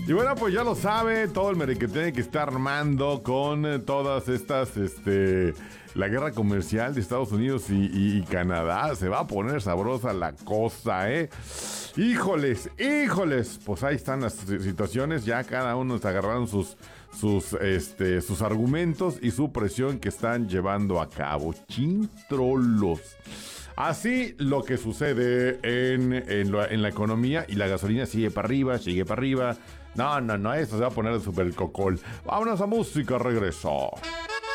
Y bueno, pues ya lo sabe, todo el merequetengue que está armando con todas estas, la guerra comercial de Estados Unidos y Canadá. Se va a poner sabrosa la cosa, ¿eh? Híjoles, pues ahí están las situaciones. Ya cada uno se agarraron sus argumentos y su presión que están llevando a cabo. Chintrolos. Así lo que sucede en la economía, y la gasolina sigue para arriba. No, esto se va a poner súper cocol. Vámonos a música, regreso.